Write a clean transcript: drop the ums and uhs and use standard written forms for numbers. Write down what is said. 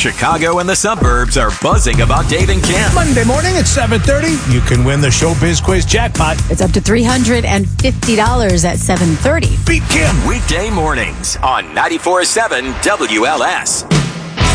Chicago and the suburbs are buzzing about Dave and Kim. Monday morning at 7:30, you can win the Showbiz Quiz jackpot. It's up to $350 at 7:30. Beat Kim. Weekday mornings on 94.7 WLS.